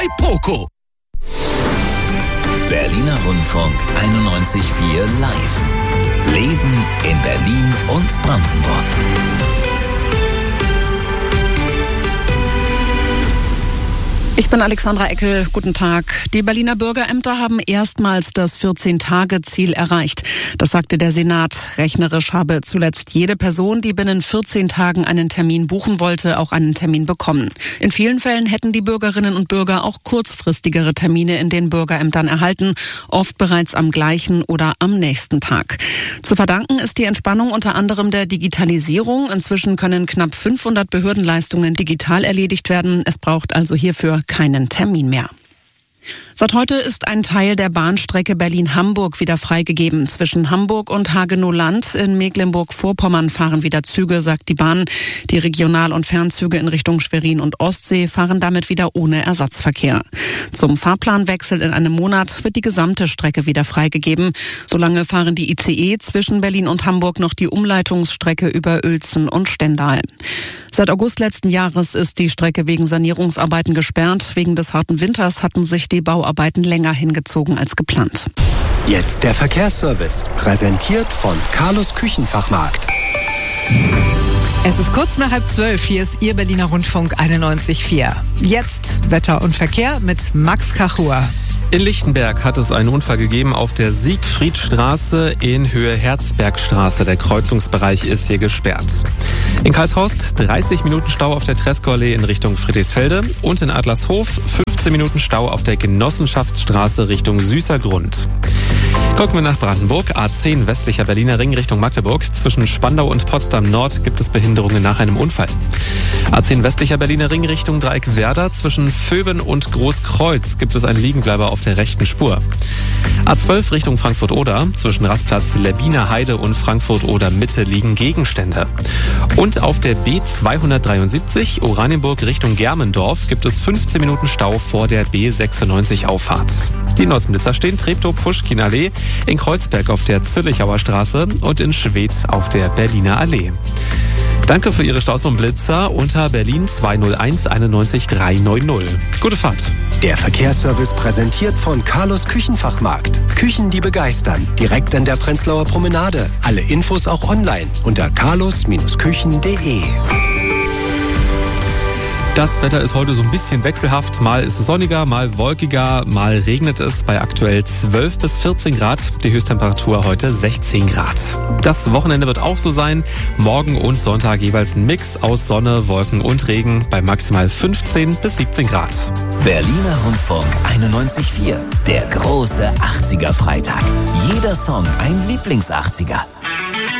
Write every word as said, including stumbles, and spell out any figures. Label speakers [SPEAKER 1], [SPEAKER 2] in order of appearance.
[SPEAKER 1] bei Poco.
[SPEAKER 2] Berliner Rundfunk einundneunzig Komma vier live. Leben in Berlin und Brandenburg.
[SPEAKER 3] Ich bin Alexandra Eckel. Guten Tag. Die Berliner Bürgerämter haben erstmals das vierzehn-Tage-Ziel erreicht. Das sagte der Senat. Rechnerisch habe zuletzt jede Person, die binnen vierzehn Tagen einen Termin buchen wollte, auch einen Termin bekommen. In vielen Fällen hätten die Bürgerinnen und Bürger auch kurzfristigere Termine in den Bürgerämtern erhalten, oft bereits am gleichen oder am nächsten Tag. Zu verdanken ist die Entspannung unter anderem der Digitalisierung. Inzwischen können knapp fünfhundert Behördenleistungen digital erledigt werden. Es braucht also hierfür keinen Termin mehr. Seit heute ist ein Teil der Bahnstrecke Berlin-Hamburg wieder freigegeben. Zwischen Hamburg und Hagenow-Land in Mecklenburg-Vorpommern fahren wieder Züge, sagt die Bahn. Die Regional- und Fernzüge in Richtung Schwerin und Ostsee fahren damit wieder ohne Ersatzverkehr. Zum Fahrplanwechsel in einem Monat wird die gesamte Strecke wieder freigegeben. Solange fahren die I C E zwischen Berlin und Hamburg noch die Umleitungsstrecke über Uelzen und Stendal. Seit August letzten Jahres ist die Strecke wegen Sanierungsarbeiten gesperrt. Wegen des harten Winters hatten sich die Bauarbeiten länger hingezogen als geplant.
[SPEAKER 4] Jetzt der Verkehrsservice, präsentiert von Carlos Küchenfachmarkt.
[SPEAKER 5] Es ist kurz nach halb zwölf, hier ist Ihr Berliner Rundfunk einundneunzig Komma vier. Jetzt Wetter und Verkehr mit Max Kachur.
[SPEAKER 6] In Lichtenberg hat es einen Unfall gegeben auf der Siegfriedstraße in Höhe Herzbergstraße. Der Kreuzungsbereich ist hier gesperrt. In Karlshorst dreißig Minuten Stau auf der Treskoallee in Richtung Friedrichsfelde und in Adlershof fünfzehn Minuten Stau auf der Genossenschaftsstraße Richtung Süßergrund. Gucken wir nach Brandenburg. A zehn westlicher Berliner Ring Richtung Magdeburg. Zwischen Spandau und Potsdam Nord gibt es Behinderungen nach einem Unfall. A zehn westlicher Berliner Ring Richtung Dreieck Werder. Zwischen Vöben und Großkreuz gibt es einen Liegenbleiber auf der rechten Spur. A zwölf Richtung Frankfurt-Oder. Zwischen Rastplatz Lerbiner Heide und Frankfurt-Oder Mitte liegen Gegenstände. Und auf der B zweihundertdreiundsiebzig Oranienburg Richtung Germendorf gibt es fünfzehn Minuten Stau vor der B sechsundneunzig Auffahrt. Die neuesten Blitzer stehen Treptow-Puschkin-Allee, in Kreuzberg auf der Züllichauer Straße und in Schwedt auf der Berliner Allee. Danke für Ihre Staus und Blitzer unter Berlin zwei null eins einundneunzig drei neun null. Gute Fahrt.
[SPEAKER 4] Der Verkehrsservice präsentiert von Carlos Küchenfachmarkt. Küchen, die begeistern. Direkt an der Prenzlauer Promenade. Alle Infos auch online unter carlos Küchen punkt de.
[SPEAKER 6] Das Wetter ist heute so ein bisschen wechselhaft. Mal ist es sonniger, mal wolkiger, mal regnet es bei aktuell zwölf bis vierzehn Grad. Die Höchsttemperatur heute sechzehn Grad. Das Wochenende wird auch so sein. Morgen und Sonntag jeweils ein Mix aus Sonne, Wolken und Regen bei maximal fünfzehn bis siebzehn Grad.
[SPEAKER 2] Berliner Rundfunk einundneunzig Komma vier. Der große achtziger Freitag. Jeder Song ein Lieblings-achtziger.